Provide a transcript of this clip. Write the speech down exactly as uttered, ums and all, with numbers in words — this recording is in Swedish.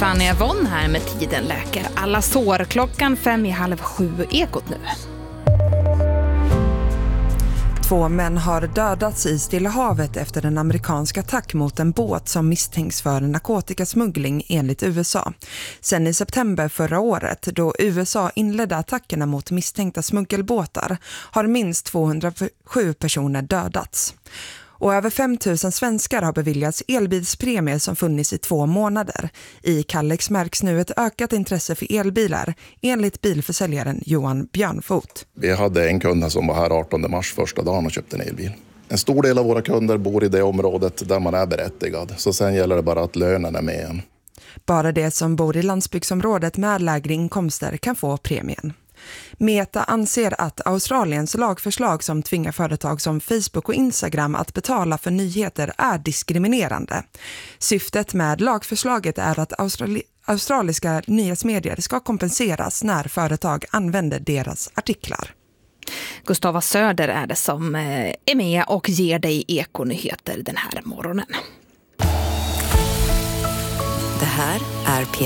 Fanny Avon här med Tiden läker alla sår. Klockan fem i halv sju Ekot nu. Två män har dödats i Stilla havet efter en amerikansk attack mot en båt som misstänks för narkotikasmuggling enligt U S A. Sen i september förra året, då U S A inledde attackerna mot misstänkta smuggelbåtar, har minst tvåhundrasju personer dödats. Och över fem tusen svenskar har beviljats elbilspremier som funnits i två månader. I Kallex märks nu ett ökat intresse för elbilar, enligt bilförsäljaren Johan Björnfot. Vi hade en kund som var här artonde mars första dagen och köpte en elbil. En stor del av våra kunder bor i det området där man är berättigad, så sen gäller det bara att lönen är med igen. Bara det som bor i landsbygdsområdet med lägre inkomster kan få premien. Meta anser att Australiens lagförslag som tvingar företag som Facebook och Instagram att betala för nyheter är diskriminerande. Syftet med lagförslaget är att australi- australiska nyhetsmedier ska kompenseras när företag använder deras artiklar. Gustava Söder är det som är med och ger dig Ekonyheter den här morgonen. Det här är P